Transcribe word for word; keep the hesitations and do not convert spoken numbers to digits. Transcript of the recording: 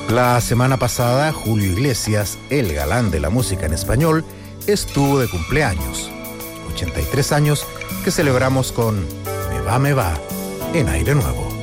La semana pasada, Julio Iglesias, el galán de la música en español, estuvo de cumpleaños. ochenta y tres años que celebramos con Me va, me va, en Aire Nuevo.